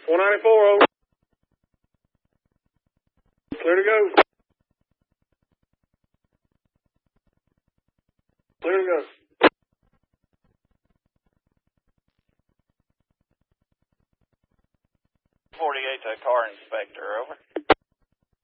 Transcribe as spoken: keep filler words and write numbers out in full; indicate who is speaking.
Speaker 1: one ninety-four, over. Clear to go. Clear to go.
Speaker 2: forty-eight to car inspector, over.